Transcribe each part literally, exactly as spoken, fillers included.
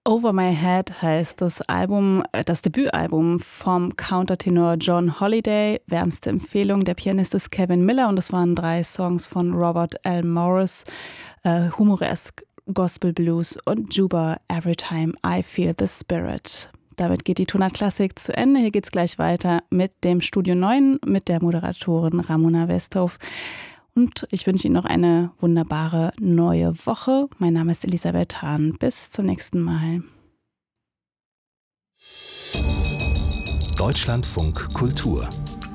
Over My Head heißt das Album, das Debütalbum vom Countertenor John Holiday. Wärmste Empfehlung. Der Pianist ist Kevin Miller und es waren drei Songs von Robert L. Morris, äh, Humoresk, Gospel Blues und Juba, Every Time I Feel the Spirit. Damit geht die Tonart Klassik zu Ende. Hier geht's gleich weiter mit dem Studio neun, mit der Moderatorin Ramona Westhoff. Und ich wünsche Ihnen noch eine wunderbare neue Woche. Mein Name ist Elisabeth Hahn. Bis zum nächsten Mal. Deutschlandfunk Kultur.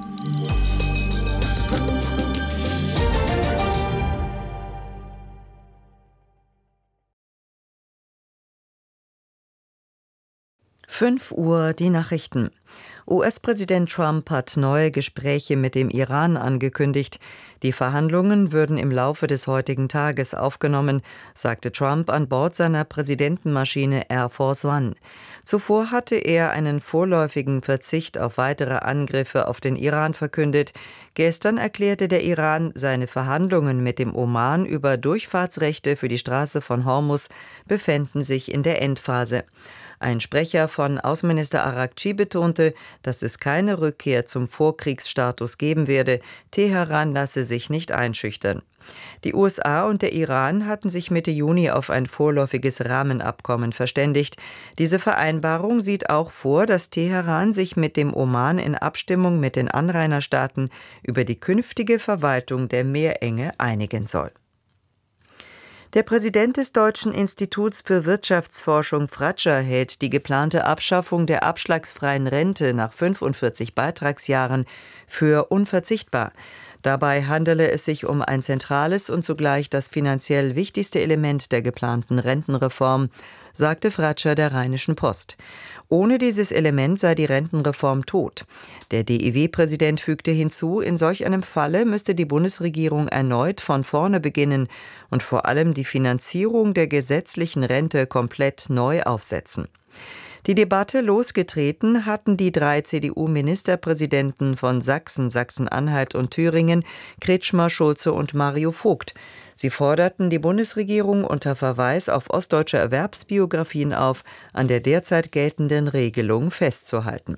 fünf Uhr die Nachrichten. U S-Präsident Trump hat neue Gespräche mit dem Iran angekündigt. Die Verhandlungen würden im Laufe des heutigen Tages aufgenommen, sagte Trump an Bord seiner Präsidentenmaschine Air Force One. Zuvor hatte er einen vorläufigen Verzicht auf weitere Angriffe auf den Iran verkündet. Gestern erklärte der Iran, seine Verhandlungen mit dem Oman über Durchfahrtsrechte für die Straße von Hormuz befänden sich in der Endphase. Ein Sprecher von Außenminister Araqchi betonte, dass es keine Rückkehr zum Vorkriegsstatus geben werde. Teheran lasse sich nicht einschüchtern. Die U S A und der Iran hatten sich Mitte Juni auf ein vorläufiges Rahmenabkommen verständigt. Diese Vereinbarung sieht auch vor, dass Teheran sich mit dem Oman in Abstimmung mit den Anrainerstaaten über die künftige Verwaltung der Meerenge einigen soll. Der Präsident des Deutschen Instituts für Wirtschaftsforschung Fratscher hält die geplante Abschaffung der abschlagsfreien Rente nach fünfundvierzig Beitragsjahren für unverzichtbar. Dabei handele es sich um ein zentrales und zugleich das finanziell wichtigste Element der geplanten Rentenreform, sagte Fratscher der Rheinischen Post. Ohne dieses Element sei die Rentenreform tot. Der D I W-Präsident fügte hinzu, in solch einem Falle müsste die Bundesregierung erneut von vorne beginnen und vor allem die Finanzierung der gesetzlichen Rente komplett neu aufsetzen. Die Debatte losgetreten hatten die drei C D U-Ministerpräsidenten von Sachsen, Sachsen-Anhalt und Thüringen, Kretschmer, Schulze und Mario Vogt. Sie forderten die Bundesregierung unter Verweis auf ostdeutsche Erwerbsbiografien auf, an der derzeit geltenden Regelung festzuhalten.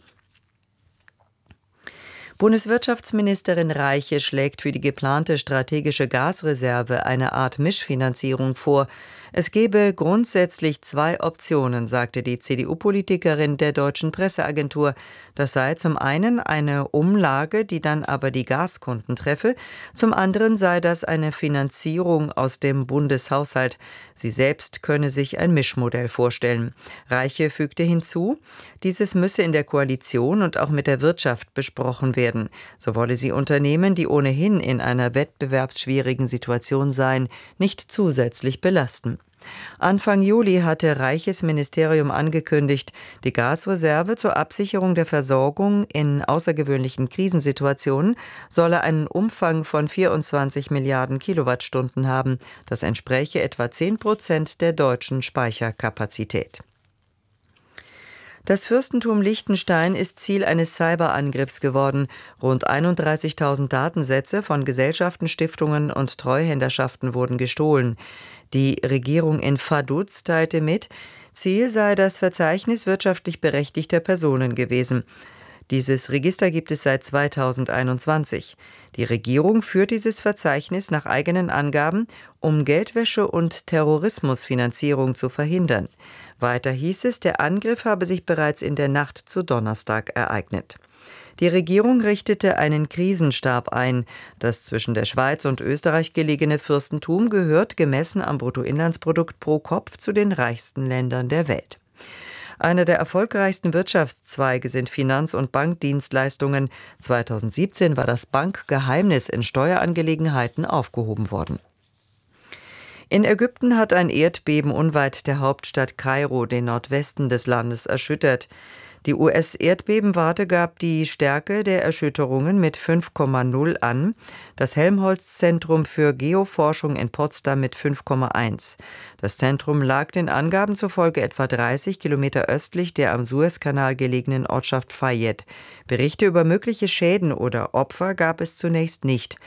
Bundeswirtschaftsministerin Reiche schlägt für die geplante strategische Gasreserve eine Art Mischfinanzierung vor. Es gebe grundsätzlich zwei Optionen, sagte die C D U-Politikerin der Deutschen Presseagentur. Das sei zum einen eine Umlage, die dann aber die Gaskunden treffe. Zum anderen sei das eine Finanzierung aus dem Bundeshaushalt. Sie selbst könne sich ein Mischmodell vorstellen. Reiche fügte hinzu, dieses müsse in der Koalition und auch mit der Wirtschaft besprochen werden. So wolle sie Unternehmen, die ohnehin in einer wettbewerbsschwierigen Situation seien, nicht zusätzlich belasten. Anfang Juli hatte Reiches Ministerium angekündigt, die Gasreserve zur Absicherung der Versorgung in außergewöhnlichen Krisensituationen solle einen Umfang von vierundzwanzig Milliarden Kilowattstunden haben. Das entspräche etwa zehn Prozent der deutschen Speicherkapazität. Das Fürstentum Liechtenstein ist Ziel eines Cyberangriffs geworden. Rund einunddreißigtausend Datensätze von Gesellschaften, Stiftungen und Treuhänderschaften wurden gestohlen. Die Regierung in Vaduz teilte mit, Ziel sei das Verzeichnis wirtschaftlich berechtigter Personen gewesen. Dieses Register gibt es seit zweitausendeinundzwanzig. Die Regierung führt dieses Verzeichnis nach eigenen Angaben, um Geldwäsche und Terrorismusfinanzierung zu verhindern. Weiter hieß es, der Angriff habe sich bereits in der Nacht zu Donnerstag ereignet. Die Regierung richtete einen Krisenstab ein. Das zwischen der Schweiz und Österreich gelegene Fürstentum gehört gemessen am Bruttoinlandsprodukt pro Kopf zu den reichsten Ländern der Welt. Einer der erfolgreichsten Wirtschaftszweige sind Finanz- und Bankdienstleistungen. zweitausendsiebzehn war das Bankgeheimnis in Steuerangelegenheiten aufgehoben worden. In Ägypten hat ein Erdbeben unweit der Hauptstadt Kairo den Nordwesten des Landes erschüttert. Die U S-Erdbebenwarte gab die Stärke der Erschütterungen mit fünf Komma null an, das Helmholtz-Zentrum für Geoforschung in Potsdam mit fünf Komma eins. Das Zentrum lag den Angaben zufolge etwa dreißig Kilometer östlich der am Suezkanal gelegenen Ortschaft Fayed. Berichte über mögliche Schäden oder Opfer gab es zunächst nicht.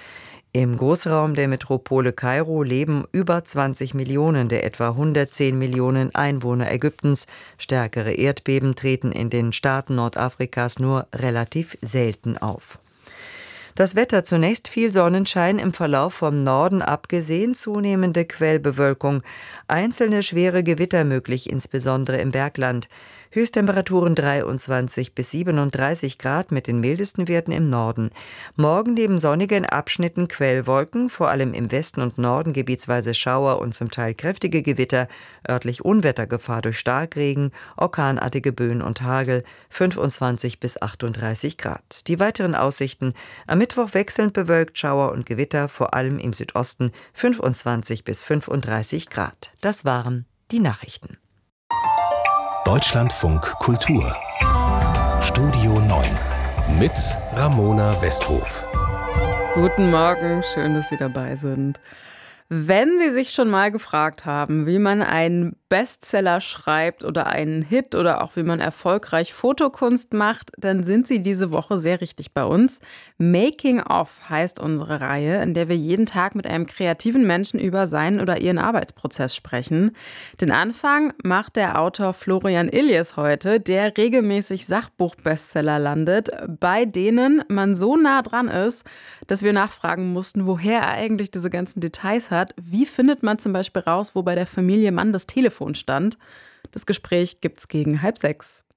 Im Großraum der Metropole Kairo leben über zwanzig Millionen der etwa hundertzehn Millionen Einwohner Ägyptens. Stärkere Erdbeben treten in den Staaten Nordafrikas nur relativ selten auf. Das Wetter: zunächst viel Sonnenschein, im Verlauf vom Norden abgesehen zunehmende Quellbewölkung, einzelne schwere Gewitter möglich, insbesondere im Bergland. Höchsttemperaturen dreiundzwanzig bis siebenunddreißig Grad mit den mildesten Werten im Norden. Morgen neben sonnigen Abschnitten Quellwolken, vor allem im Westen und Norden gebietsweise Schauer und zum Teil kräftige Gewitter, örtlich Unwettergefahr durch Starkregen, orkanartige Böen und Hagel, fünfundzwanzig bis achtunddreißig Grad. Die weiteren Aussichten: am Mittwoch wechselnd bewölkt, Schauer und Gewitter, vor allem im Südosten, fünfundzwanzig bis fünfunddreißig Grad. Das waren die Nachrichten. Deutschlandfunk Kultur Studio neun mit Ramona Westhof. Guten Morgen, schön, dass Sie dabei sind. Wenn Sie sich schon mal gefragt haben, wie man einen Bestseller schreibt oder einen Hit oder auch wie man erfolgreich Fotokunst macht, dann sind Sie diese Woche sehr richtig bei uns. Making of heißt unsere Reihe, in der wir jeden Tag mit einem kreativen Menschen über seinen oder ihren Arbeitsprozess sprechen. Den Anfang macht der Autor Florian Illies heute, der regelmäßig Sachbuch-Bestseller landet, bei denen man so nah dran ist, dass wir nachfragen mussten, woher er eigentlich diese ganzen Details hat. Wie findet man zum Beispiel raus, wo bei der Familie Mann das Telefon stand? Das Gespräch gibt's gegen halb sechs.